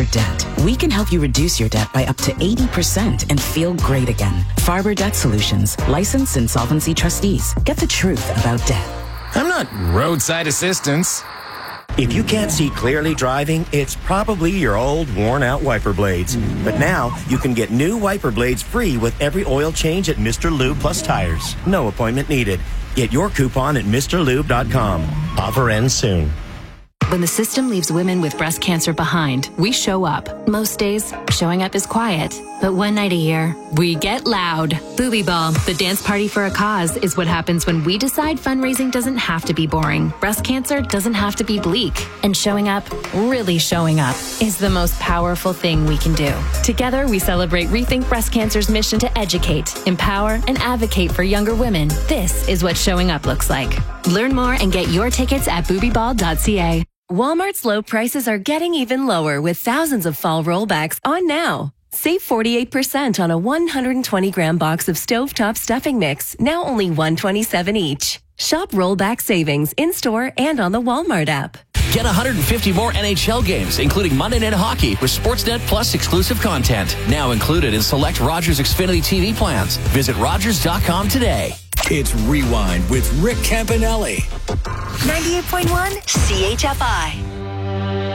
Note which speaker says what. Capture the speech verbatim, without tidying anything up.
Speaker 1: your debt. We can help you reduce your debt by up to eighty percent and feel great again. Farber Debt Solutions, licensed insolvency trustees. Get the truth about debt.
Speaker 2: I'm not roadside assistance.
Speaker 3: If you can't see clearly driving, it's probably your old, worn-out wiper blades. But now, you can get new wiper blades free with every oil change at Mister Lube Plus Tires. No appointment needed. Get your coupon at Mr Lube dot com. Offer ends soon.
Speaker 4: When the system leaves women with breast cancer behind, we show up. Most days, showing up is quiet. But one night a year, we get loud. Booby Ball, the dance party for a cause, is what happens when we decide fundraising doesn't have to be boring. Breast cancer doesn't have to be bleak. And showing up, really showing up, is the most powerful thing we can do. Together, we celebrate Rethink Breast Cancer's mission to educate, empower, and advocate for younger women. This is what showing up looks like. Learn more and get your tickets at booby ball dot c a.
Speaker 5: Walmart's low prices are getting even lower with thousands of fall rollbacks on now. Save forty-eight percent on a one hundred twenty gram box of stovetop stuffing mix, now only one dollar and twenty-seven cents each. Shop rollback savings in-store and on the Walmart app.
Speaker 6: Get one hundred fifty more N H L games, including Monday Night Hockey with Sportsnet Plus exclusive content. Now included in select Rogers Xfinity T V plans. Visit Rogers dot com today.
Speaker 7: It's Rewind with Rick Campanelli.
Speaker 5: ninety-eight point one C H F I.